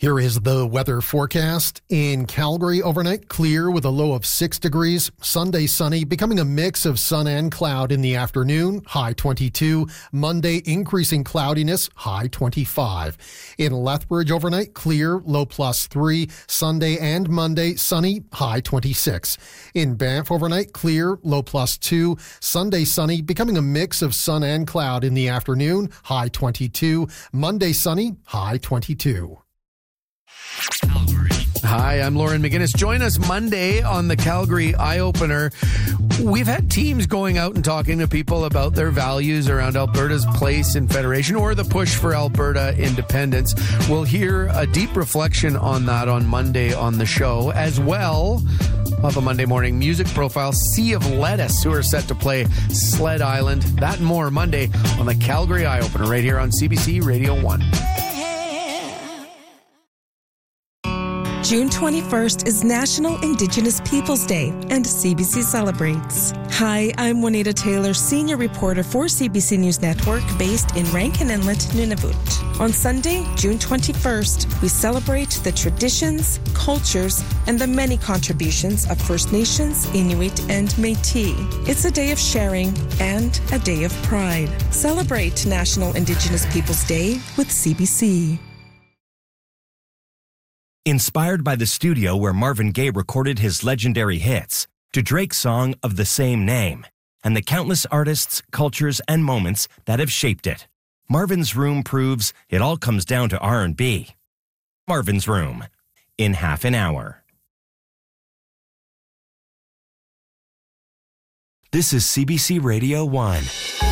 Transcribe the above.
Here is the weather forecast. In Calgary, overnight clear with a low of 6 degrees. Sunday sunny, becoming a mix of sun and cloud in the afternoon, high 22. Monday increasing cloudiness, high 25. In Lethbridge, overnight clear, low +3. Sunday and Monday sunny, high 26. In Banff, overnight clear, low +2. Sunday sunny, becoming a mix of sun and cloud in the afternoon, high 22. Monday sunny, high 22. Hi, I'm Lauren McGinnis. Join us Monday on the Calgary Eye Opener. We've had teams going out and talking to people about their values around Alberta's place in federation or the push for Alberta independence. We'll hear a deep reflection on that on Monday on the show, as well of a Monday morning music profile, Sea of Lettuce, who are set to play Sled Island. That and more Monday on the Calgary Eye Opener right here on CBC Radio 1. June 21st is National Indigenous Peoples Day, and CBC celebrates. Hi, I'm Juanita Taylor, senior reporter for CBC News Network, based in Rankin Inlet, Nunavut. On Sunday, June 21st, we celebrate the traditions, cultures, and the many contributions of First Nations, Inuit, and Métis. It's a day of sharing and a day of pride. Celebrate National Indigenous Peoples Day with CBC. Inspired by the studio where Marvin Gaye recorded his legendary hits, to Drake's song of the same name, and the countless artists, cultures, and moments that have shaped it, Marvin's Room proves it all comes down to R&B. Marvin's Room, in half an hour. This is CBC Radio 1.